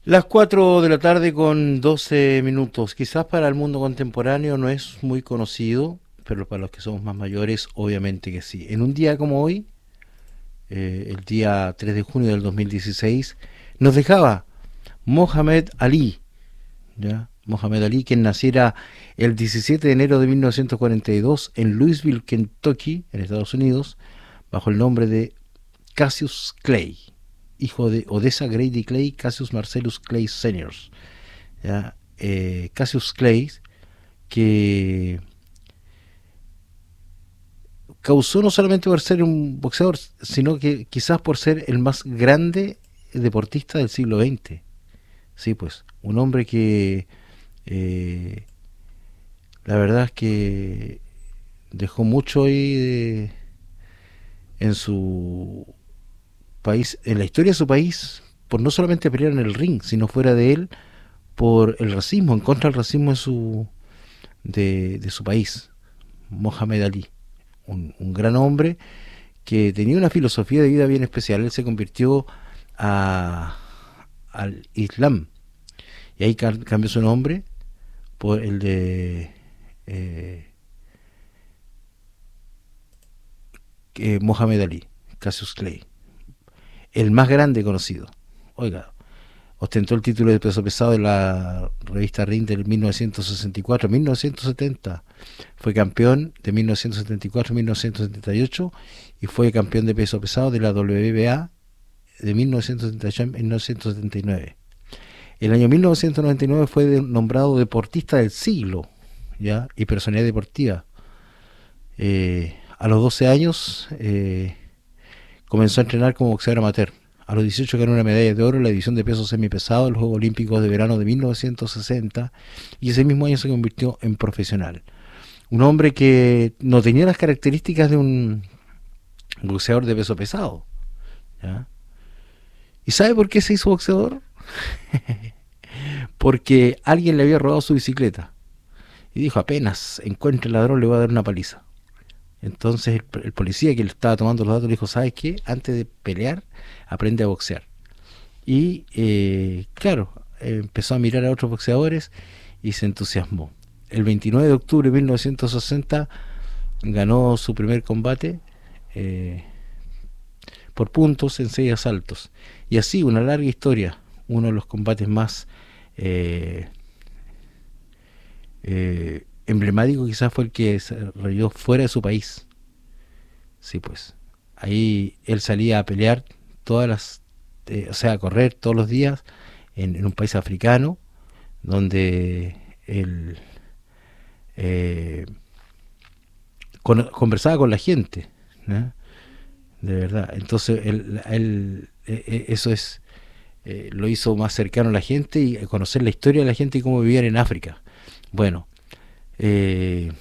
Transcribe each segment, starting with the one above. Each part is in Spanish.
Las 4 de la tarde con 12 minutos. Quizás para el mundo contemporáneo no es muy conocido, pero para los que somos más mayores, obviamente que sí. En un día como hoy, el día 3 de junio del 2016, nos dejaba Mohamed Ali, ¿ya? Mohamed Ali, quien naciera el 17 de enero de 1942 en Louisville, Kentucky, en Estados Unidos, bajo el nombre de Cassius Clay, hijo de Odessa Grady Clay, Cassius Marcellus Clay Sr. ¿Ya? Cassius Clay, que causó no solamente por ser un boxeador, sino que quizás por ser el más grande deportista del siglo XX. Sí, pues, un hombre que la verdad es que dejó mucho ahí en su país, en la historia de su país, por no solamente pelear en el ring, sino fuera de él, por el racismo, en contra del racismo de su país. Mohamed Ali, un gran hombre que tenía una filosofía de vida bien especial. Él se convirtió a, al Islam y ahí cambió su nombre por el de Mohamed Ali, Cassius Clay, el más grande conocido. Oiga, ostentó el título de peso pesado de la revista Ring del 1964-1970. Fue campeón de 1974-1978 y fue campeón de peso pesado de la WBA de 1978 a 1979. El año 1999 fue nombrado deportista del siglo, ¿ya? Y personalidad deportiva. A los 12 años comenzó a entrenar como boxeador amateur. A los 18 ganó una medalla de oro en la división de peso semipesado en los Juegos Olímpicos de Verano de 1960 y ese mismo año se convirtió en profesional. Un hombre que no tenía las características de un boxeador de peso pesado, ¿ya? ¿Y sabe por qué se hizo boxeador? Porque alguien le había robado su bicicleta y dijo, apenas encuentre el ladrón le voy a dar una paliza. Entonces el policía que le estaba tomando los datos le dijo, ¿sabes qué? Antes de pelear, aprende a boxear. Y claro, empezó a mirar a otros boxeadores y se entusiasmó. El 29 de octubre de 1960 ganó su primer combate por puntos en 6 asaltos. Y así, una larga historia, uno de los combates más emblemáticos quizás fue el que se desarrolló fuera de su país. Sí, pues. Ahí él salía a pelear todas las, o sea, a correr todos los días en un país africano, donde él conversaba con la gente, ¿no? De verdad. Entonces, eso es, lo hizo más cercano a la gente y conocer la historia de la gente y cómo vivían en África. Bueno, eh,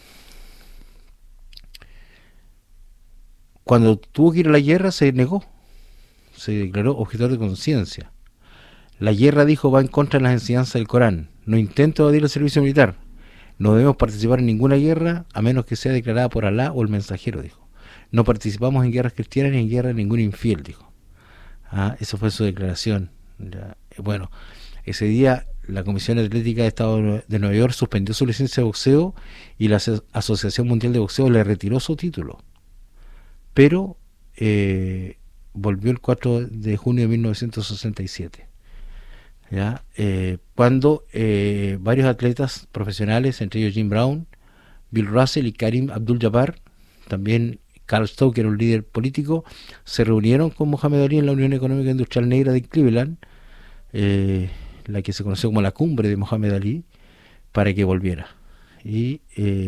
cuando tuvo que ir a la guerra se negó, se declaró objetor de conciencia. La guerra, dijo, va en contra de las enseñanzas del Corán. No intento evadir el servicio militar. No debemos participar en ninguna guerra a menos que sea declarada por Alá o el mensajero, dijo. No participamos en guerras cristianas ni en guerra de ningún infiel, dijo. Eso fue su declaración. Ya, bueno, ese día la Comisión Atlética de Estado de Nueva York suspendió su licencia de boxeo y la Asociación Mundial de Boxeo le retiró su título. Pero volvió el 4 de junio de 1967. ¿Ya? Cuando varios atletas profesionales, entre ellos Jim Brown, Bill Russell y Karim Abdul-Jabbar, también Carl Stoker, un líder político, se reunieron con Mohamed Ali en la Unión Económica Industrial Negra de Cleveland, la que se conoció como la cumbre de Mohamed Ali, para que volviera. Y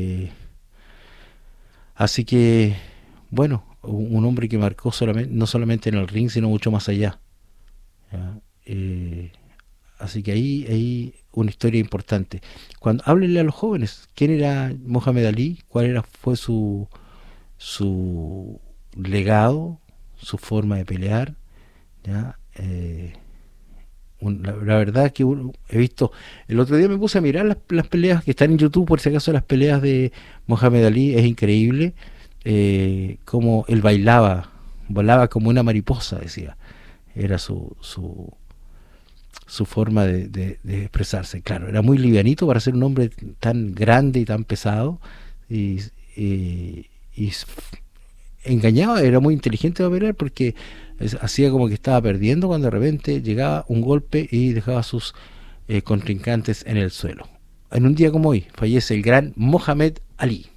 así que, bueno, un hombre que marcó solamente, no solamente en el ring, sino mucho más allá. ¿Ya? Así que ahí una historia importante. Cuando háblenle a los jóvenes, ¿quién era Mohamed Ali? Fue su legado, su forma de pelear? ¿Ya? La verdad es que he visto, el otro día me puse a mirar las peleas que están en YouTube, por si acaso, las peleas de Mohamed Ali. Es increíble cómo él volaba como una mariposa, decía. Era su forma de expresarse. Claro, era muy livianito para ser un hombre tan grande y tan pesado, y, y engañaba, era muy inteligente para pelear, porque hacía como que estaba perdiendo cuando de repente llegaba un golpe y dejaba a sus contrincantes en el suelo. En un día como hoy fallece el gran Mohamed Ali.